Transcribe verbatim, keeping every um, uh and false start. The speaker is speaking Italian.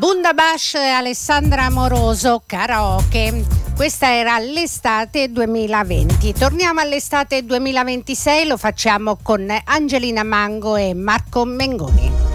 Bundabash e Alessandra Amoroso, karaoke. Questa era l'estate duemilaventi. Torniamo all'estate duemilaventisei, lo facciamo con Angelina Mango e Marco Mengoni.